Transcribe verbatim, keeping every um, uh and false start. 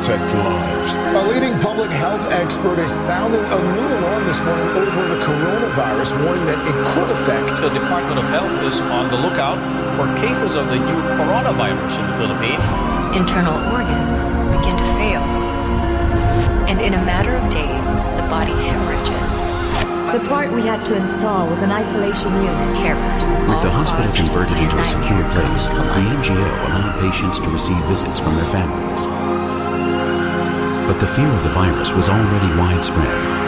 protect lives. A leading public health expert is sounding a new alarm this morning over the coronavirus, warning that it could affect. The Department of Health is on the lookout for cases of the new coronavirus in the Philippines. Internal organs begin to fail, and in a matter of days, the body hemorrhages. The part we had to install was an isolation unit. Terrors. With the hospital converted into a secure place, the N G O allowed patients to receive visits from their families. But the fear of the virus was already widespread.